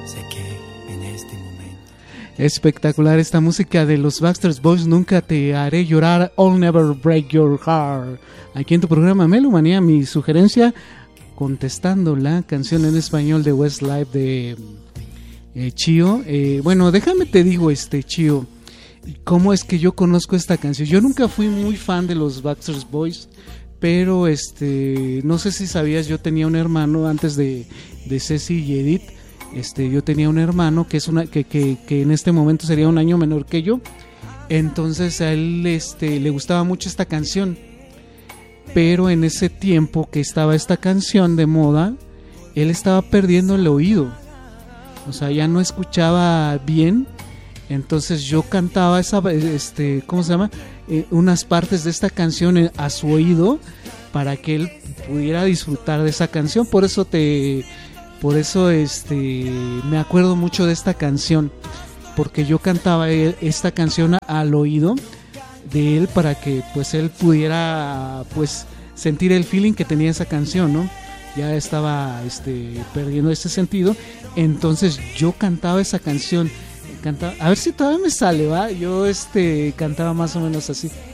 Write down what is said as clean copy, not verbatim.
Sé que en este momento. Espectacular esta música de los Backstreet Boys, Nunca te haré llorar, I'll never break your heart. Aquí en tu programa Melomanía, mi sugerencia, contestando la canción en español de Westlife de Chío. Bueno, déjame te digo, Chío, ¿cómo es que yo conozco esta canción? Yo nunca fui muy fan de los Backstreet Boys, pero no sé si sabías, yo tenía un hermano antes de Ceci y Edith. Yo tenía un hermano que en este momento sería un año menor que yo. Entonces a él le gustaba mucho esta canción, pero en ese tiempo que estaba esta canción de moda, él estaba perdiendo el oído, o sea, ya no escuchaba bien. Entonces yo cantaba ¿cómo se llama? Unas partes de esta canción a su oído para que él pudiera disfrutar de esa canción. Por eso me acuerdo mucho de esta canción, porque yo cantaba esta canción al oído de él para que pues él pudiera pues sentir el feeling que tenía esa canción, ¿no? Ya estaba perdiendo ese sentido. Entonces yo cantaba esa canción, a ver si todavía me sale, ¿va? Yo cantaba más o menos así.